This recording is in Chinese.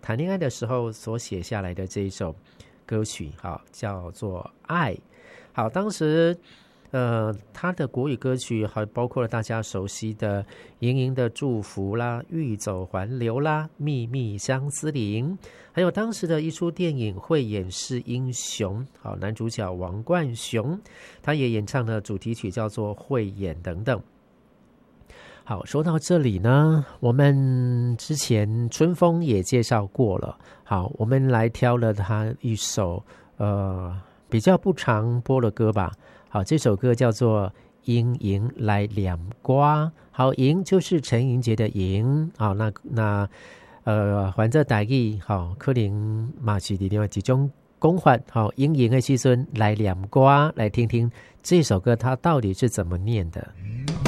谈恋爱的时候所写下来的这一首歌曲，好，叫做《爱》。好，当时他的国语歌曲还包括了大家熟悉的《盈盈的祝福》啦，《欲走还留》啦，《秘密相思林》，还有当时的一出电影《慧眼识英雄》，好，男主角王冠雄他也演唱了主题曲叫做《慧眼》等等。好，说到这里呢，我们之前春风也介绍过了。好，我们来挑了他一首比较不常播的歌吧。好，这首歌叫做《英莹来念歌》。好，莹就是陈莹洁的莹。好，那反正台语好，可能嘛是另外一种讲法。好，英莹的时阵来念歌，来听听这首歌它到底是怎么念的。